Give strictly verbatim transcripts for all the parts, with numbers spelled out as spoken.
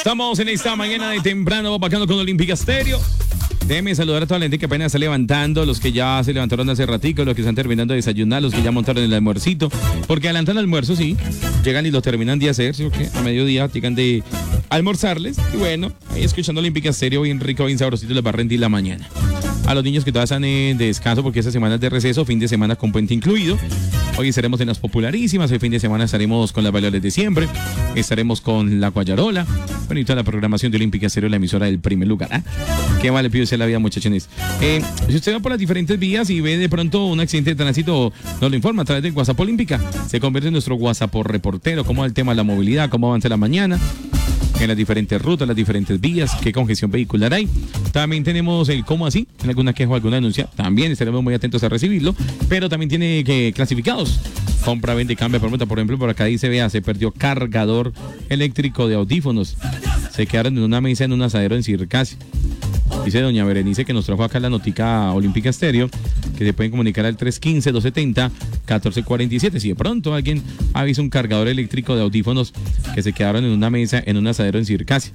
Estamos en esta mañana de temprano, bacano con Olímpica Estéreo. Déjeme saludar a toda la gente que apenas está levantando, los que ya se levantaron hace ratico, los que están terminando de desayunar, los que ya montaron el almuercito. Porque adelantan el almuerzo, sí. Llegan y lo terminan de hacer, ¿sí? Okay. A mediodía llegan de almorzarles. Y bueno, ahí escuchando Olímpica Estéreo, bien rico, bien sabrosito, les va a rendir la mañana. A los niños que todavía están en descanso porque esta semana es de receso, fin de semana con puente incluido. Hoy estaremos en las popularísimas, el fin de semana estaremos con las valores de siempre, estaremos con la Guayarola, bueno, y toda la programación de Olímpica Estéreo, la emisora del primer lugar. ¿Ah? Qué vale, pido sea la vida, muchachones. Eh, si usted va por las diferentes vías y ve de pronto un accidente de tránsito, nos lo informa a través del WhatsApp Olímpica. Se convierte en nuestro WhatsApp por reportero, cómo va el tema de la movilidad, cómo avanza la mañana, en las diferentes rutas, las diferentes vías, qué congestión vehicular hay. También tenemos el cómo así, en alguna queja o alguna denuncia, también estaremos muy atentos a recibirlo, pero también tiene que clasificados. Compra, vende, cambia, permuta. Por ejemplo, por acá dice, vea, se perdió cargador eléctrico de audífonos. Se quedaron en una mesa en un asadero en Circasio. Dice doña Berenice que nos trajo acá la notica Olímpica Estéreo, que se pueden comunicar al tres uno cinco, dos siete cero, uno cuatro cuatro siete. Si de pronto alguien ha visto un cargador eléctrico de audífonos que se quedaron en una mesa en un asadero en Circasio.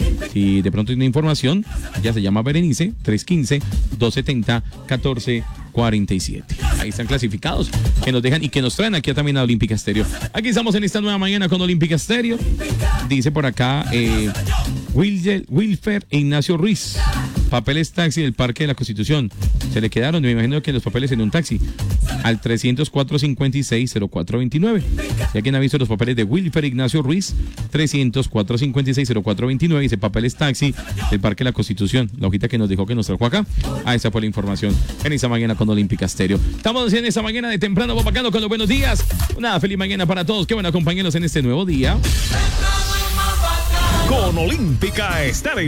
Si de pronto hay una información, ya se llama Berenice, tres uno cinco, dos siete cero, uno cuatro cuatro siete. Ahí están clasificados, que nos dejan y que nos traen aquí también a Olímpica Estéreo. Aquí estamos en esta nueva mañana con Olímpica Estéreo. Dice por acá eh, Wilger, Wilfer Ignacio Ruiz. Papeles taxi del Parque de la Constitución. Se le quedaron, me imagino que los papeles en un taxi. Al trescientos cuatro, cincuenta y seis, cero cuatro veintinueve. Si alguien ha visto los papeles de Wilfer Ignacio Ruiz, trescientos cuatro, cincuenta y seis, cero cuatro veintinueve. Dice papeles taxi del Parque de la Constitución. La hojita que nos dejó, que nos trajo acá. Ah, esa fue la información en esta mañana con Olímpica Estéreo. Estamos en esta mañana de temprano, bacano con los buenos días. Una feliz mañana para todos. Qué bueno acompañarnos en este nuevo día. Con Olímpica Estéreo.